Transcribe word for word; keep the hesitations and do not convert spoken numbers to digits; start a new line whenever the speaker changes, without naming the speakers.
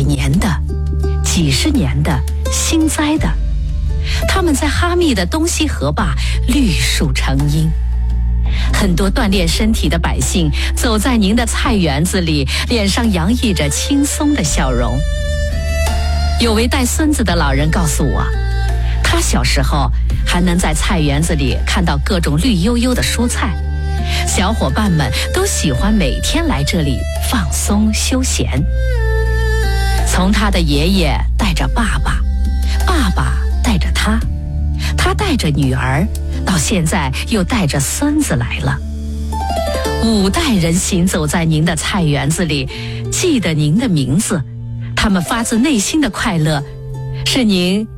年的、几十年的、新栽的，他们在哈密的东西河坝绿树成荫。很多锻炼身体的百姓走在您的菜园子里，脸上洋溢着轻松的笑容。有位带孙子的老人告诉我，他小时候还能在菜园子里看到各种绿油油的蔬菜，小伙伴们都喜欢每天来这里放松休闲。从他的爷爷带着爸爸，爸爸带着他，他带着女儿，到现在又带着孙子来了。五代人行走在您的菜园子里，记得您的名字，他们发自内心的快乐，是您